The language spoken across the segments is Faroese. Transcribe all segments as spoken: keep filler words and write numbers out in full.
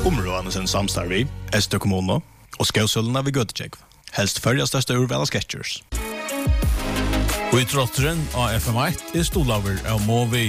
Områdene sin samstarv i Øster kommune og Skausølene ved Gøttekjekv. Helst førja største urval av Sketchers. Og i trotteren av F M ett er stolaver av Movi.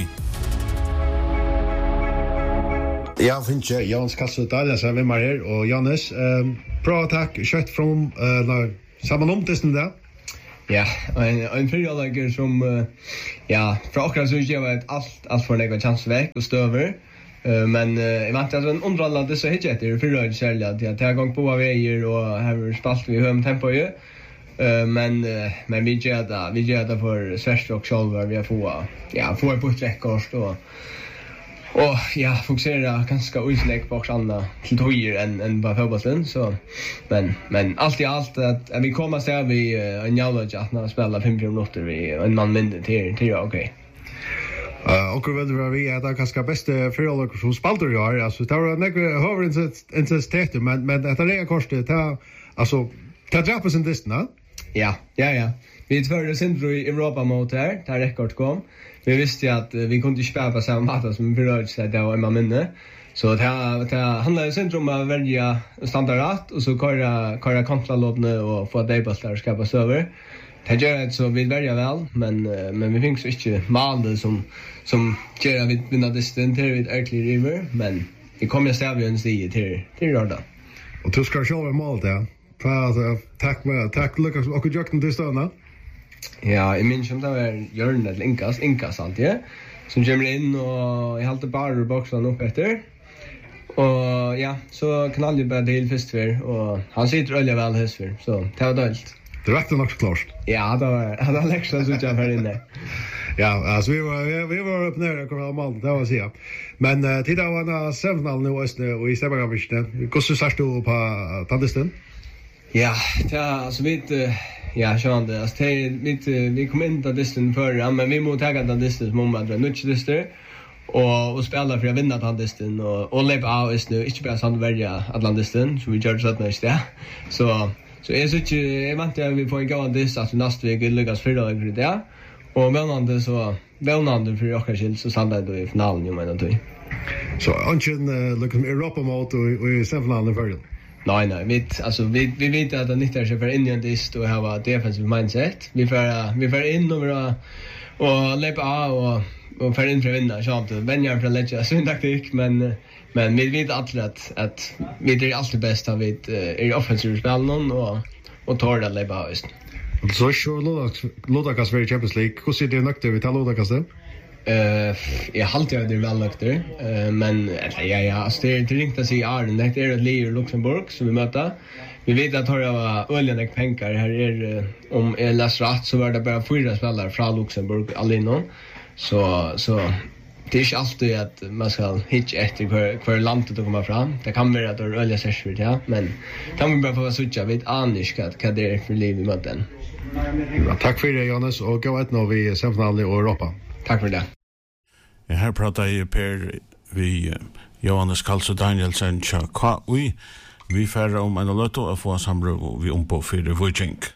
Ja, finnes jeg Jans Kassedal, jeg ser hvem er her, og Jannes, um, bra takk, kjøtt fra uh, sammen om testen der. Ja, en, en fyrjalager som, uh, ja, fra akkurat så gjør jeg alt, alt for en chans vekk og støver, uh, men uh, jeg vet at en underhandlet så hittet etter fyrjalager særlig, at jeg tar gang på av veier, og her spalt vi høyom tempo i, uh, men, uh, men vi gjør det, vi gjør det for Sverstrok selv, vi har fått, ja, få på et rekkort, og Och ja, fokusera ganska utsläck på andra till tojer än än bara fotbollen så men men allt i allt att vi kommer så vi en jävla att när spela fem minuter vi en man mindre till till okej. Eh och vad det vi är där kanske bästa förhållanden som spalter gör alltså det var några över inte inte men men det är kostet ta alltså ta drapas in det nu. Ja, ja ja. Vi tvärde centrum i Europa mot här, där rekord kom. Vi visste att vi kunde inte spela på samma sätt som berörde sig där och minne. Så det det handlar centrum om att välja standardrätt och så köra köra kontralådne och få debuttar skapa server. Det gör det så vi väljer väl, men men vi finns inte mål som som gör vi vinner distan till vid Erkli River, men vi kommer att stävja en stig till till Röda. Och du ska själva mål där. Tack med tack Lucas och Jocken det står. Ja, jag minns om det var Jörn eller Inkas, Inkas alltid, som kommer in och jag halte bara boxen upp efter. Och ja, så kan alla bara till först för och han sitter öliga väl häst för, så det var dåligt. Det räckte nog klart. Ja, det var han har läxan så jag för inne. Ja, alltså vi var vi var upp ner och kom mål, det var så. Men uh, titta var na semifinal nu och i stämmer vi inte. Hur så sårt du på Tandisten? Ja, det alltså vi ja, sjön det. Alltså det mitt vi kom in på distan förra, men vi måste ta den distan som man drar nutch distan och och spela för att vinna den distan och och leva av är nu inte bara sånt välja Atlantistan så vi gör så att nästa. Så så är så inte jag väntar vi får gå dis att nästa vecka lyckas fyra dagar där. Och vännande så vännande för jag kanske så sanda då i finalen ju menar du. Så anchen liksom Europa mot och i semifinalen för. Nej nej, vi alltså vi vi vet att det inte är så för Indian dist och ha defensive mindset. Vi får vi får in och och lepa av och och för in för vinna chans att vänja från lägga sin taktik men men vi vet att att vi är alltid bäst av vid i offensive spel någon och och tar det lepa just. Så så Lodak Lodakas för Champions League. Hur ser det nökter vi tar Lodakas det? Eh jag haltar det väl nökter eh men ja ja det är inte riktigt att säga Arden det är ett Leo Luxemburg som vi möter. Vi vet att har jag öljan pengar här är om en läs rätt så var det bara fyra spelare från Luxemburg allinon. Så så det är inte alltid att man ska hitta efter för för landet att komma fram. Det kan vara att det är ölja särskilt ja, men kan vi bara få switcha vid anisk att vad det är för liv i möten. Ja, tack för det Jonas och gå ett när vi semifinalen i Europa. Tack för det. Ja, her pratar jeg per vi Johannes Karlsson Danielsen tja K U I. Vi færre om en løtto og få samle vi om på fire Vujink.